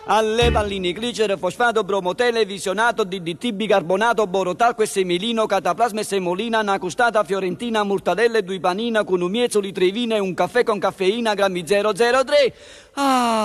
alle palline, glicere, fosfato, bromo, televisionato, DDT, bicarbonato, borotalco e semelino, cataplasma e semolina, una custata fiorentina, mortadelle, due panina, con un miezzo litrevina e un caffè con caffeina, grammi 003. Ah!